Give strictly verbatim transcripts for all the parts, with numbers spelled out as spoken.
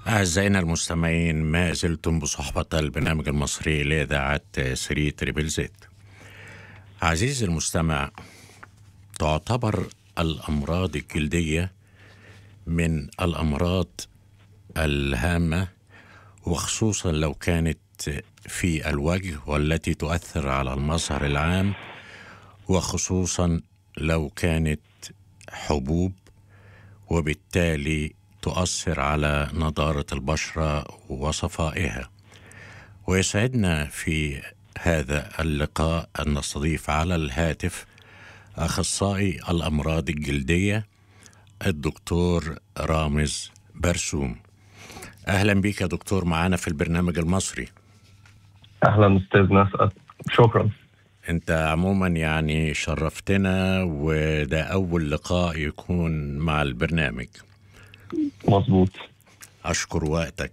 أعزائنا المستمعين، ما زلتم بصحبة البرنامج المصري لإذاعة ثري تريبل زيت. عزيزي المستمع، تعتبر الأمراض الجلدية من الأمراض الهامة، وخصوصا لو كانت في الوجه والتي تؤثر على المظهر العام، وخصوصا لو كانت حبوب وبالتالي تؤثر على نضارة البشرة وصفائها. ويسعدنا في هذا اللقاء أن نستضيف على الهاتف أخصائي الأمراض الجلدية الدكتور رامز برسوم. أهلا بك يا دكتور معنا في البرنامج المصري. أهلا أستاذ نسأل، شكرا. أنت عموما يعني شرفتنا، وده أول لقاء يكون مع البرنامج. مظبوط. أشكر وقتك.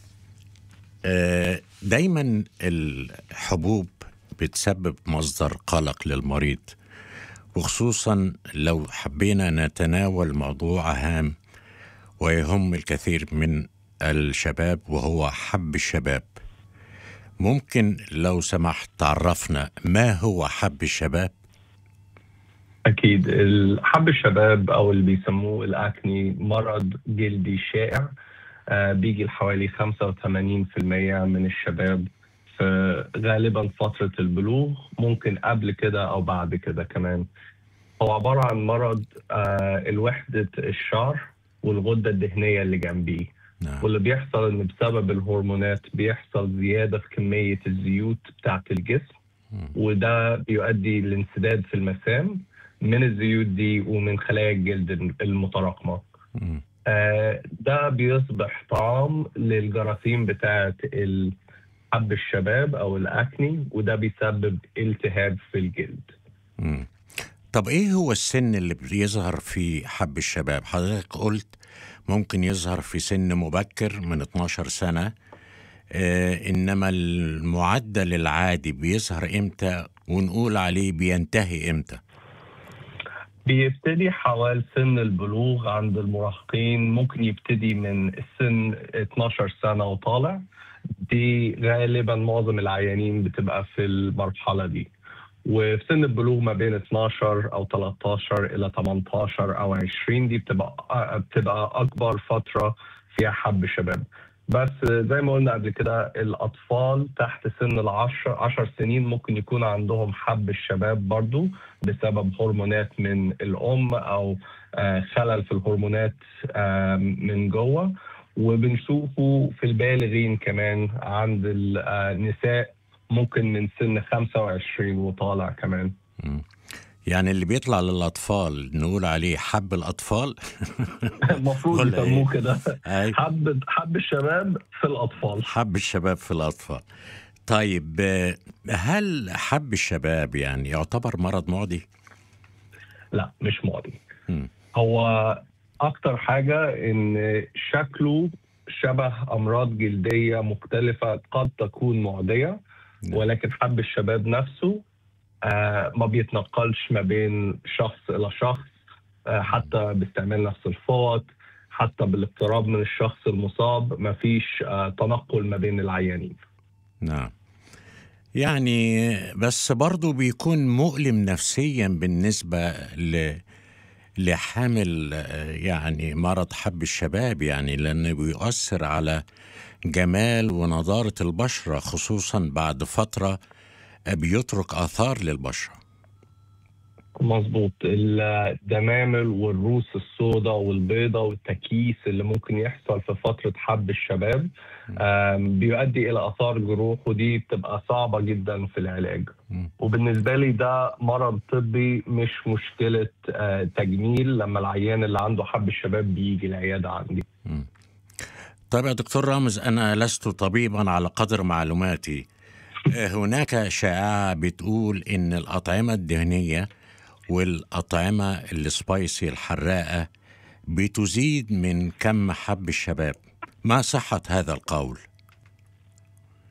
دايما الحبوب بتسبب مصدر قلق للمريض، وخصوصا لو حبينا نتناول موضوع هام ويهم الكثير من الشباب وهو حب الشباب. ممكن لو سمحت تعرفنا ما هو حب الشباب؟ أكيد. حب الشباب أو اللي بيسموه الأكني مرض جلدي شائع، آه بيجي لحوالي خمسة وثمانين بالمئة من الشباب في غالبا فترة البلوغ، ممكن قبل كده أو بعد كده كمان. هو عبارة عن مرض آه الوحدة الشعر والغدة الدهنية اللي جنبيه. نعم. واللي بيحصل إن بسبب الهرمونات بيحصل زيادة في كمية الزيوت بتاعة الجسم، م. وده بيؤدي لانسداد في المسام من الزيوت دي ومن خلايا الجلد المتراكمة. آه ده بيصبح طعام للجراثيم بتاعة حب الشباب أو الأكني، وده بيسبب التهاب في الجلد. م. طب إيه هو السن اللي بيظهر في حب الشباب؟ حضرتك قلت ممكن يظهر في سن مبكر من اتناشر سنة، آه إنما المعدل العادي بيظهر إمتى ونقول عليه بينتهي إمتى؟ بيبتدي حوالي سن البلوغ عند المراهقين، ممكن يبتدي من السن اتناشر سنة وطالع. دي غالبا معظم العيانين بتبقى في المرحلة دي. وفي سن البلوغ ما بين اتناشر أو تلتاشر إلى تمنتاشر أو عشرين دي بتبقى بتبقى أكبر فترة فيها حب شباب. بس زي ما قلنا قبل كده، الأطفال تحت سن العشر عشر سنين ممكن يكون عندهم حب الشباب برضو بسبب هرمونات من الأم أو خلل في الهرمونات من جوه. وبنشوفه في البالغين كمان عند النساء ممكن من سن خمسة وعشرين وطالع كمان. م. يعني اللي بيطلع للأطفال نقول عليه حب الأطفال. المفروض يسموه كده. حب حب الشباب في الأطفال. حب الشباب في الأطفال. طيب، هل حب الشباب يعني يعتبر مرض معدي؟ لا، مش معدي. م. هو أكتر حاجة إن شكله شبه أمراض جلدية مختلفة قد تكون معدية، ولكن حب الشباب نفسه آه ما بيتنقلش ما بين شخص إلى شخص، آه حتى باستعمال نفس الفوط، حتى بالاقتراب من الشخص المصاب ما فيش آه تنقل ما بين العيانين. نعم. يعني بس برضو بيكون مؤلم نفسيا بالنسبة ل لحامل يعني مرض حب الشباب، يعني لأنه بيؤثر على جمال ونضارة البشرة، خصوصا بعد فترة بيترك آثار للبشرة. مظبوط. الدمامل والروس السوداء والبيضاء والتكيس اللي ممكن يحصل في فترة حب الشباب بيؤدي إلى آثار جروح، ودي بتبقى صعبة جدا في العلاج. وبالنسبة لي ده مرض طبي مش مشكلة تجميل لما العيان اللي عنده حب الشباب بيجي العيادة عندي. طيب يا دكتور رامز، أنا لست طبيبا على قدر معلوماتي. هناك شائعة بتقول إن الأطعمة الدهنية والأطعمة السبايسي الحراقة بتزيد من كم حب الشباب، ما صحة هذا القول؟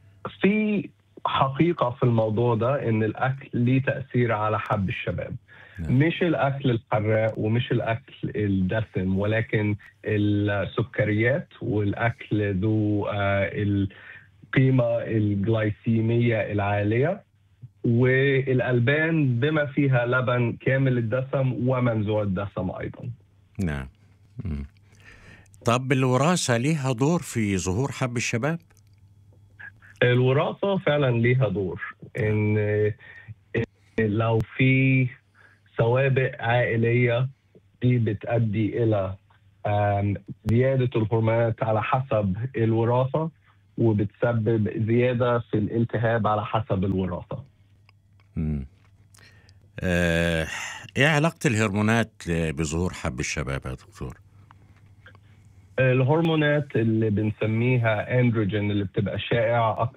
في حقيقة في الموضوع ده إن الأكل ليه تأثير على حب الشباب. نعم. مش الأكل الحراق ومش الأكل الدسم، ولكن السكريات والأكل ذو آه، القيمة الجلايسيمية العالية، والألبان بما فيها لبن كامل الدسم ومنزوع الدسم أيضا. نعم. مم. طب الوراثة ليها دور في ظهور حب الشباب؟ الوراثة فعلا ليها دور، إن لو في سوابق عائلية دي بتؤدي إلى آم، زيادة الهرمونات على حسب الوراثة، وبتسبب زيادة في الالتهاب على حسب الوراثة. مم. آه، ايه علاقة الهرمونات بظهور حب الشباب يا دكتور؟ الهرمونات اللي بنسميها اندروجين اللي بتبقى شائعة